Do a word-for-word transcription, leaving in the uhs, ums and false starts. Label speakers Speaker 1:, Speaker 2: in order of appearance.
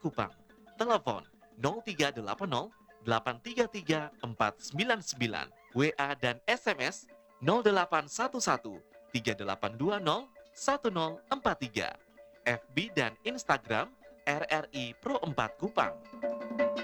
Speaker 1: Kupang. Telepon nol tiga delapan nol delapan tiga tiga empat sembilan sembilan, W A dan S M S nol delapan satu satu tiga delapan dua nol satu nol empat tiga, F B dan Instagram R R I Pro empat Kupang.